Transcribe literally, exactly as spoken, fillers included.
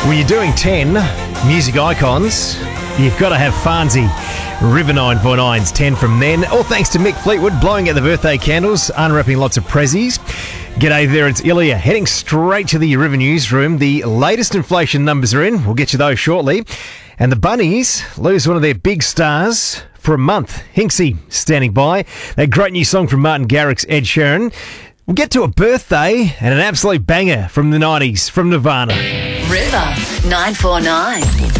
When you're doing ten music icons, you've got to have Farnsey. River nine four nine's ten from then. All thanks to Mick Fleetwood blowing out the birthday candles, unwrapping lots of prezzies. G'day there, it's Ilya. Heading straight to the River newsroom. The latest inflation numbers are in. We'll get you those shortly. And the Bunnies lose one of their big stars for a month. Hinksy standing by. That great new song from Martin Garrix, Ed Sheeran. We'll get to a birthday and an absolute banger from the nineties from Nirvana. River nine four nine.